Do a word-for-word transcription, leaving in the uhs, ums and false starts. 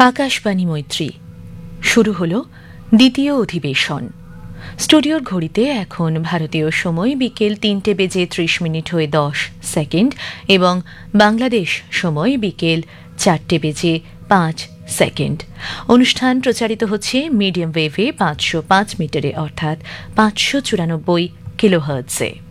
আকাশবাণী মৈত্রী শুরু হলো দ্বিতীয় অধিবেশন। স্টুডিওর ঘড়িতে এখন ভারতীয় সময় বিকেল তিনটে বেজে ত্রিশ মিনিট হয়ে দশ সেকেন্ড এবং বাংলাদেশ সময় বিকেল চারটে বেজে পাঁচ সেকেন্ড। অনুষ্ঠান প্রচারিত হচ্ছে মিডিয়াম ওয়েভে পাঁচশো পাঁচ মিটারে অর্থাৎ পাঁচশো চুরানব্বই কিলোহার্টজে।